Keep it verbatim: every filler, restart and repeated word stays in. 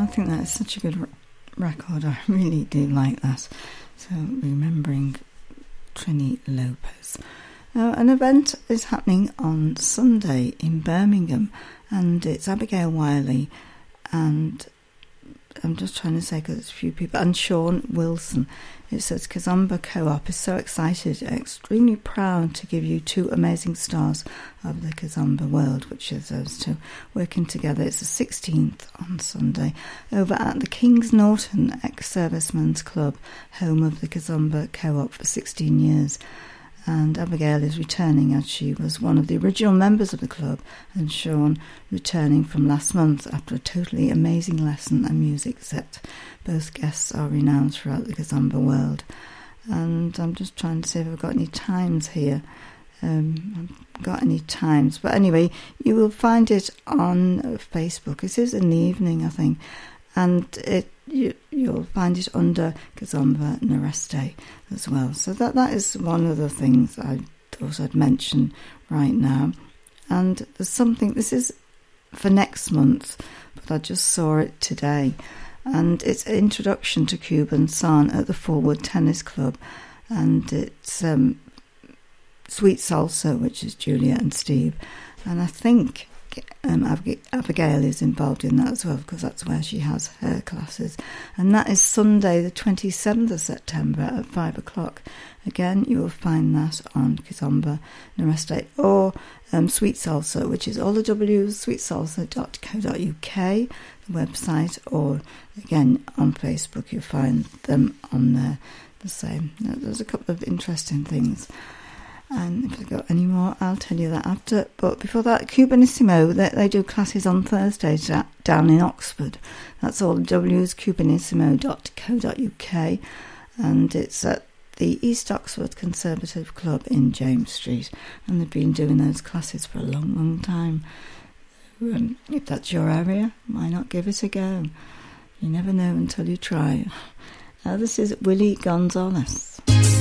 I think that is such a good r- record. I really do like that. So, remembering Trini Lopez. Uh, an event is happening on Sunday in Birmingham, and it's Abigail Wiley, and I'm just trying to say because it's a few people, and Sean Wilson. It says Kazumba Co-op is so excited, extremely proud to give you two amazing stars of the Kazumba world, which is those two working together. It's the sixteenth on Sunday over at the Kings Norton Ex-Servicemen's Club, home of the Kazumba Co-op for sixteen years. And Abigail is returning as she was one of the original members of the club, and Sean returning from last month after a totally amazing lesson and music set. Both guests are renowned throughout the Kazumba world. And I'm just trying to see if I've got any times here. Um, I've got any times. But anyway, you will find it on Facebook. It is in the evening, I think. And it you, you'll find it under Kazumba Nareste as well. So that that is one of the things I thought I'd mention right now. And there's something, this is for next month, but I just saw it today. And it's an introduction to Cuban San at the Forward Tennis Club. And it's um, Sweet Salsa, which is Julia and Steve. And I think Um, Abigail is involved in that as well, because that's where she has her classes, and that is Sunday the twenty-seventh of September at five o'clock. Again, you will find that on Kizomba Nareste or um, Sweet Salsa, which is all the W's, sweet salsa dot co dot uk, the website, or again on Facebook you'll find them on there the same. There's a couple of interesting things. And if I've got any more, I'll tell you that after. But before that, Cubanissimo, they, they do classes on Thursdays down in Oxford. That's all W's, cubanissimo dot co dot uk. And it's at the East Oxford Conservative Club in James Street. And they've been doing those classes for a long, long time. Um, if that's your area, why not give it a go? You never know until you try. Uh, this is Willie Gonzalez.